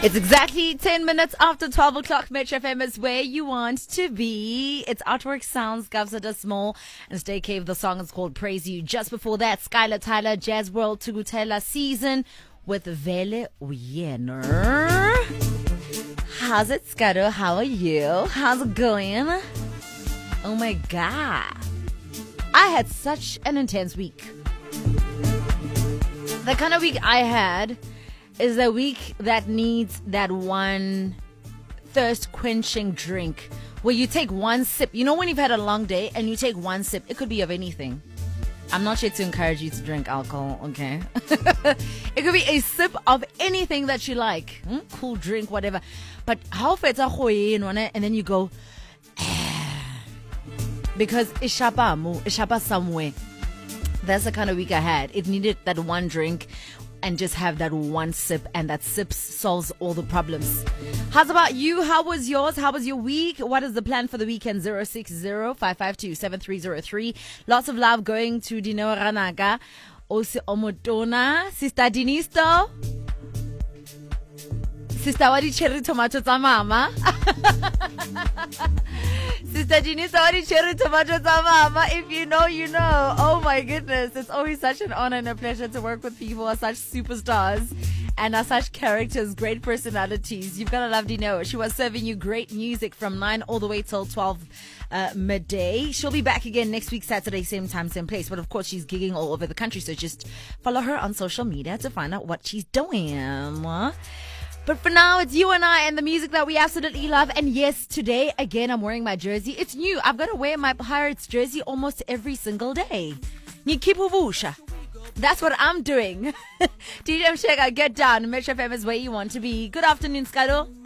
It's exactly 10 minutes after 12 o'clock. Metro FM is where you want to be. It's Artwork Sounds, Gavzada Small, and Stay Cave. The song is called Praise You. Just before that, Skylar Tyler, Jazz World Tugutela Season with Vele Uyener. How's it, Scudder? How are you? How's it going? Oh my God. I had such an intense week. The kind of week I had is a week that needs that one thirst quenching drink where you take one sip. You know when you've had a long day and you take one sip, it could be of anything. I'm not here to encourage you to drink alcohol, okay? It could be a sip of anything that you like. Cool drink, whatever. But how far it's a and then you go, because ishapa somewhere. That's the kind of week I had. It needed that one drink and just have that one sip, and that sip solves all the problems. How's about you? How was yours? How was your week? What is the plan for the weekend? 060-552-7303. Lots of love going to Dino Ranaga, Osi Omotona, Sister Dinisto, Sister Wadi Cherry Tomato Mama. Sister Dinisto Wadi Cherry Tomato Mama. If you know, you know. Oh my goodness. It's always such an honor and a pleasure to work with people who are such superstars and are such characters, great personalities. You've got to love Dino. She was serving you great music from 9 all the way till 12 midday. She'll be back again next week, Saturday, same time, same place. But of course, she's gigging all over the country. So just follow her on social media to find out what she's doing. But for now, it's you and I and the music that we absolutely love. And yes, today, again, I'm wearing my jersey. It's new. I've got to wear my Pirates jersey almost every single day. Nikipuvusha. That's what I'm doing. DJ Mshega, get down. Metro FM is where you want to be. Good afternoon, Skado.